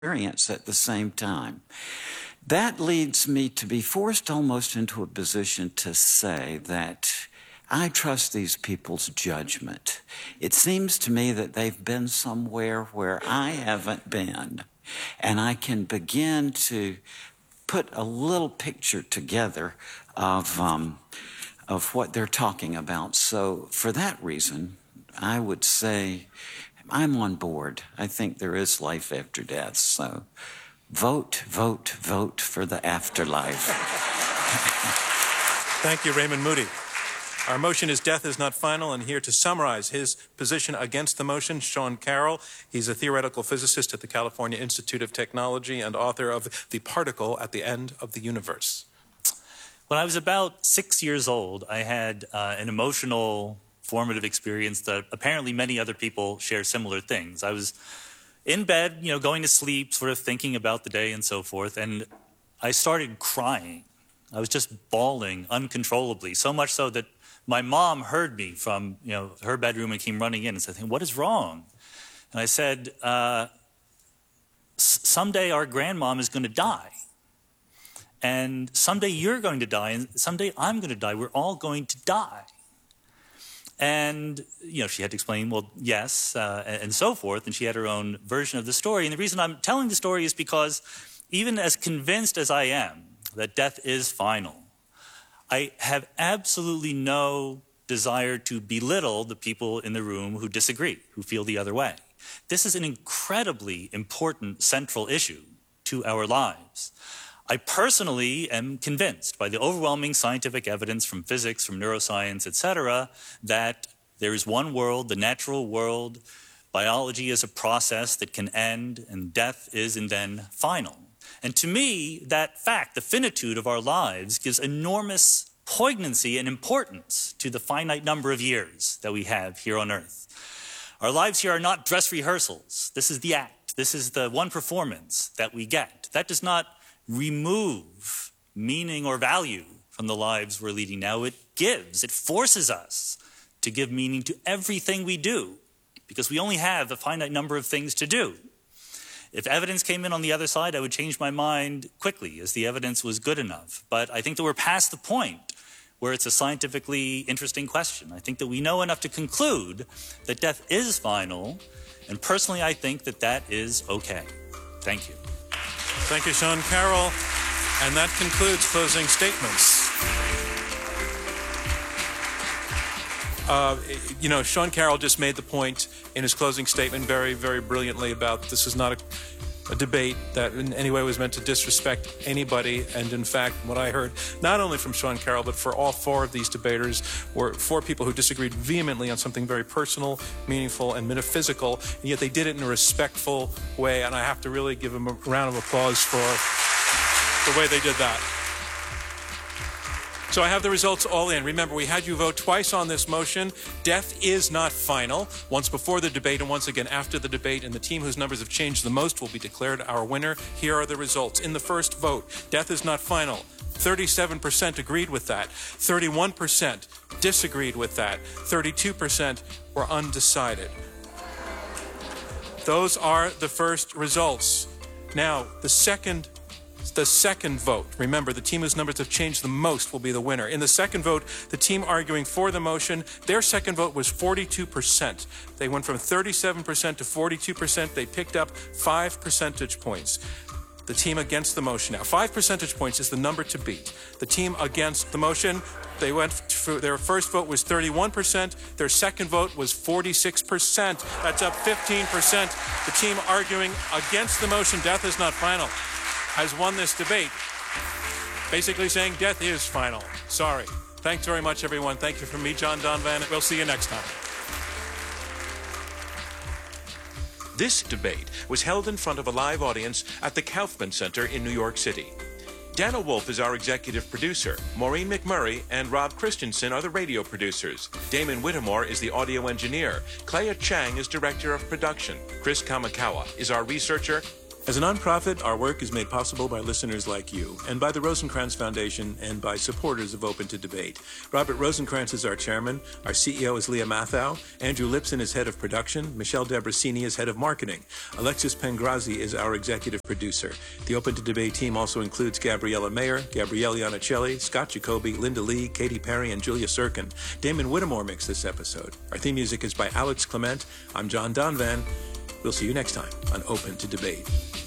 experience at the same time. That leads me to be forced almost into a position to say that I trust these people's judgment. It seems to me that they've been somewhere where I haven't been, and I can begin to put a little picture together of what they're talking about. So for that reason, I would say I'm on board. I think there is life after death. So vote, vote, vote for the afterlife. Thank you, Raymond Moody. Our motion is Death is Not Final, and here to summarize his position against the motion, Sean Carroll. He's a theoretical physicist at the California Institute of Technology and author of The Particle at the End of the Universe. When I was about 6 years old, I had an emotional, formative experience that apparently many other people share similar things. I was in bed, going to sleep, sort of thinking about the day and so forth, and I started crying. I was just bawling uncontrollably, so much so that my mom heard me from her bedroom and came running in and said, "What is wrong?" And I said, "Someday our grandmom is going to die. And someday you're going to die, and someday I'm going to die. We're all going to die." And, she had to explain, well, yes, and so forth. And she had her own version of the story. And the reason I'm telling the story is because even as convinced as I am that death is final, I have absolutely no desire to belittle the people in the room who disagree, who feel the other way. This is an incredibly important central issue to our lives. I personally am convinced by the overwhelming scientific evidence from physics, from neuroscience, etc., that there is one world, the natural world. Biology is a process that can end, and death is and then final. And to me, that fact, the finitude of our lives, gives enormous poignancy and importance to the finite number of years that we have here on Earth. Our lives here are not dress rehearsals. This is the act. This is the one performance that we get. That does not remove meaning or value from the lives we're leading now. It gives, it forces us to give meaning to everything we do, because we only have a finite number of things to do. If evidence came in on the other side, I would change my mind quickly, as the evidence was good enough. But I think that we're past the point where it's a scientifically interesting question. I think that we know enough to conclude that death is final, and personally I think that that is okay. Thank you. Thank you, Sean Carroll. And that concludes closing statements. Sean Carroll just made the point in his closing statement very, very brilliantly about this is not a debate that in any way was meant to disrespect anybody. And in fact, what I heard, not only from Sean Carroll, but for all four of these debaters, were four people who disagreed vehemently on something very personal, meaningful, and metaphysical, and yet they did it in a respectful way. And I have to really give them a round of applause for the way they did that. So I have the results all in. Remember, we had you vote twice on this motion. Death is not final. Once before the debate and once again after the debate. And the team whose numbers have changed the most will be declared our winner. Here are the results. In the first vote, death is not final. 37% agreed with that. 31% disagreed with that. 32% were undecided. Those are the first results. Now, the second vote, remember, the team whose numbers have changed the most will be the winner. In the second vote, the team arguing for the motion, their second vote was 42%. They went from 37% to 42%. They picked up 5 percentage points. The team against the motion now. 5 percentage points is the number to beat. The team against the motion, their first vote was 31%. Their second vote was 46%. That's up 15%. The team arguing against the motion, death is not final, has won this debate, basically saying death is final. Sorry. Thanks very much, everyone. Thank you from me, John Donvan. We'll see you next time. This debate was held in front of a live audience at the Kaufman Center in New York City. Dana Wolf is our executive producer. Maureen McMurray and Rob Christensen are the radio producers. Damon Whittemore is the audio engineer. Clea Chang is director of production. Chris Kamikawa is our researcher. As a nonprofit, our work is made possible by listeners like you, and by the Rosencrantz Foundation, and by supporters of Open to Debate. Robert Rosencrantz is our chairman, our CEO is Leah Mathau, Andrew Lipson is head of production, Michelle Debrasini is head of marketing, Alexis Pengrazi is our executive producer. The Open to Debate team also includes Gabriella Mayer, Gabrielle Iannicelli, Scott Jacoby, Linda Lee, Katy Perry, and Julia Sirkin. Damon Whittemore mixed this episode. Our theme music is by Alex Clement. I'm John Donvan. We'll see you next time on Open to Debate.